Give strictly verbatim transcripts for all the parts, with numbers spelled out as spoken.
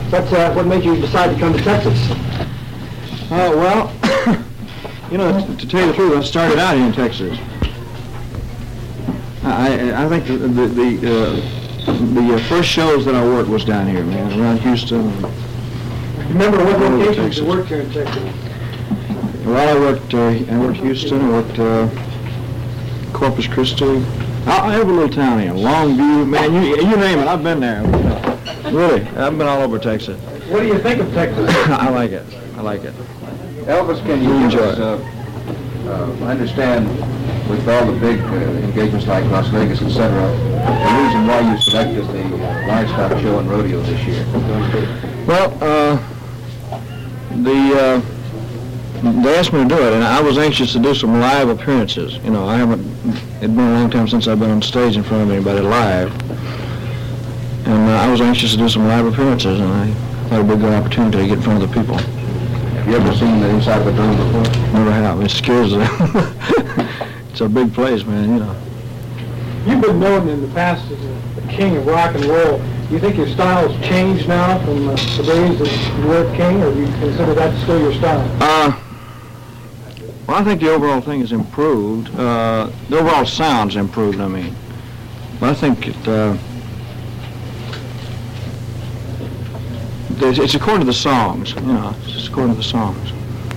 What's, uh, what made you decide to come to Texas? Uh, well, you know, to, to tell you the truth, I started out here in Texas. I, I think the the the, uh, the uh, first shows that I worked was down here, man, around Houston. Remember what locations you worked here in Texas? Well, I worked uh, I worked Houston, I worked uh, Corpus Christi, I, every little town here, Longview, man, you you name it, I've been there. Really, I've been all over Texas. What do you think of Texas? I like it. I like it. Elvis, can you enjoy us, uh, uh, I understand with all the big uh, engagements like Las Vegas, et cetera, the reason why you selected the uh, livestock show and rodeo this year? Well, uh, the uh, they asked me to do it, and I was anxious to do some live appearances. You know, I haven't. It'd been a long time since I've been on stage in front of anybody live, and uh, I was anxious to do some live appearances, and I thought it'd be a good opportunity to get in front of the people. Have you ever seen the inside of a dome before? Never have. It scares them. It's a big place, man. You know. You've been known in the past as a, a king of rock and roll. Do you think your style's changed now from uh, the days that you were king, or do you consider that still your style? Uh, well, I think the overall thing has improved. Uh, the overall sound's improved, I mean. But I think it, uh, it's according to the songs, you know, it's according to the songs.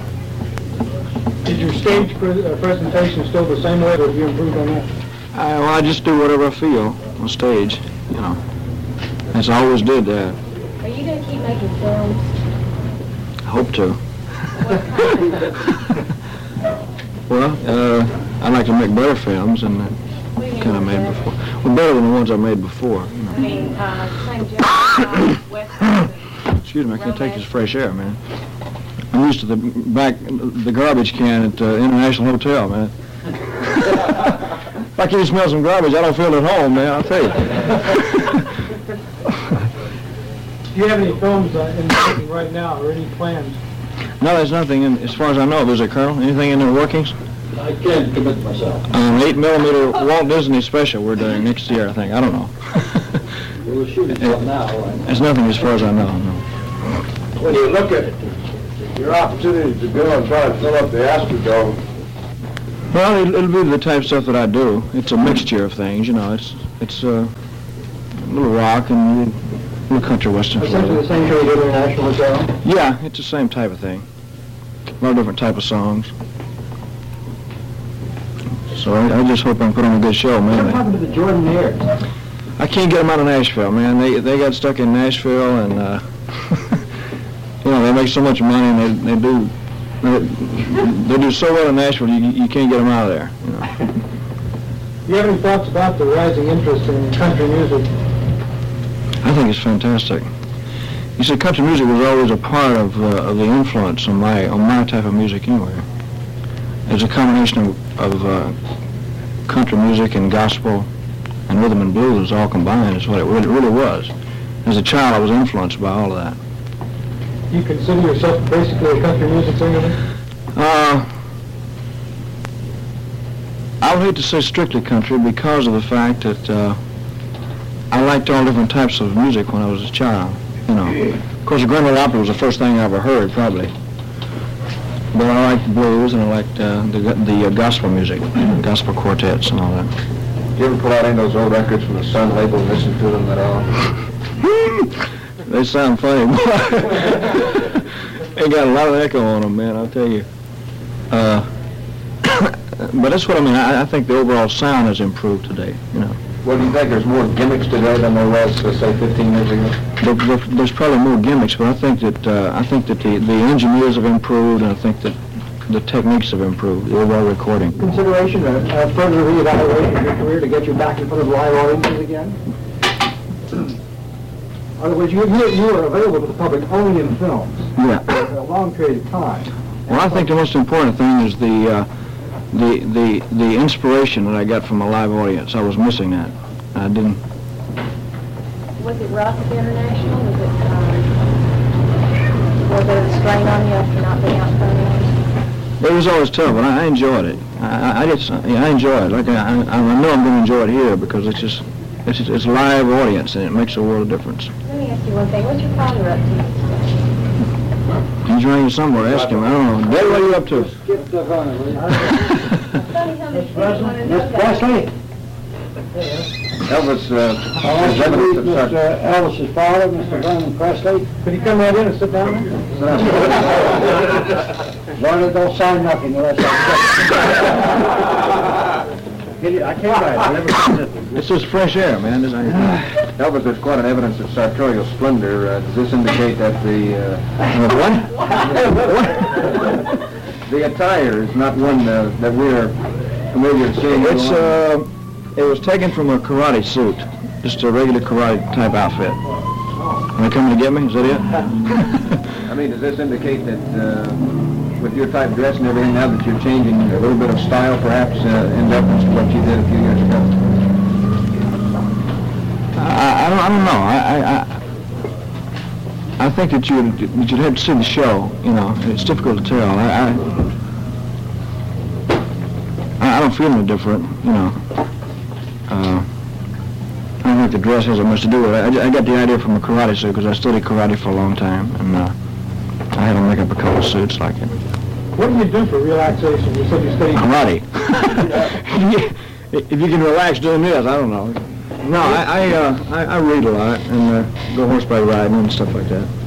Is your stage pre- uh, presentation still the same way, or have you improved on that? I, well, I just do whatever I feel on stage, you know. As I always did that. Are you going to keep making films? I hope to. Well, uh, I like to make better films than I kind of made before. Well, better than the ones I made before, you know. I mean, uh, same job, West Coast. Excuse me, I can't take this fresh air, man. I'm used to the back, the garbage can at the International Hotel, man. If I can't smell some garbage, I don't feel at home, man, I'll tell you. Do you have any films uh, in the making right now, or any plans? No, there's nothing in, as far as I know, is there, Colonel? Anything in the workings? I can't commit myself. An eight millimeter Walt Disney special we're doing next year, I think. I don't know. We're shooting something now. There's nothing as far as I know, no. When you look at your opportunity to go and try to fill up the Astrodome. Well, it'll, it'll be the type of stuff that I do. It's a mixture of things, you know. It's it's uh, a little rock and a little country western. Essentially the same show you did at International Hotel? Yeah, it's the same type of thing. A lot of different type of songs. So I, I just hope I can put on a good show, man. What happened to the Jordanaires? I can't get them out of Nashville, man. They they got stuck in Nashville, and uh, you know, they make so much money, and they they do they, they do so well in Nashville. You you can't get them out of there. You know. Do you have any thoughts about the rising interest in country music? I think it's fantastic. You see, country music was always a part of uh, of the influence on my on my type of music anyway. It's a combination of, of uh, country music and gospel and rhythm and blues all combined is what it really, really was. As a child, I was influenced by all of that. Do you consider yourself basically a country music singer? Uh, I would hate to say strictly country because of the fact that uh, I liked all different types of music when I was a child. You know, of course, the Grand Ole Opry was the first thing I ever heard, probably. But I liked blues and I liked uh, the the uh, gospel music, gospel quartets and all that. Did you ever pull out any of those old records from the Sun label and listen to them at all? They sound funny. They got a lot of echo on them, man, I'll tell you. Uh, but that's what I mean. I, I think the overall sound has improved today, you know. Well, do you think there's more gimmicks today than there was, let's say, fifteen years ago? There, there, there's probably more gimmicks, but I think that uh, I think that the, the engineers have improved, and I think that the techniques have improved, the overall recording. Consideration, a, a further reevaluation of your career to get you back in front of live audiences again? In other words, you, you, you are available to the public only in films Yeah. for a long period of time. Well, I think the most important thing is the uh, the the the inspiration that I got from a live audience. I was missing that. I didn't. Was it rough at the International? Was it, um, was there a strain on you after not being out in front of you? It was always tough, but I, I enjoyed it. I, I, I just, yeah, I enjoy it. Like I, I, I know I'm going to enjoy it here because it's just, it's, it's a live audience, and it makes a world of difference. Let me ask you one thing. What's your father up to? He's around here somewhere. Ask him. I don't know. Dad, what are you up to? Skip the honey, will you? Funny how many people want to know Mister that. Presley? Elvis, uh, I want is you to evidence meet of Mister such... Elvis's father, Mister Vernon Presley. Could you come right in and sit down there? Vernon, don't sign nothing unless I... I can't write, I never seen it. It's just fresh air, man. This ain't- Elvis, there's quite an evidence of sartorial splendor. Uh, does this indicate that the... Uh, what? the attire is not one uh, that we're familiar with seeing? It's, uh, it was taken from a karate suit. Just a regular karate type outfit. Are they coming to get me? Is that it? I mean, does this indicate that uh, with your type of dress and everything, now that you're changing a little bit of style, perhaps, uh, in deference to what you did a few years ago? I, I don't, I don't know. I, I, I, I think that you that you'd have to see the show. You know, it's difficult to tell. I, I, I don't feel any different. You know, uh, I don't think the dress has much to do with it. I, I got the idea from a karate suit because I studied karate for a long time, and uh, I had to make up a couple of suits like it. What do you do for relaxation? You said you study... Karate. If you can relax doing this, I don't know. No, I I, uh, I, I read a lot and uh, go horseback riding and stuff like that.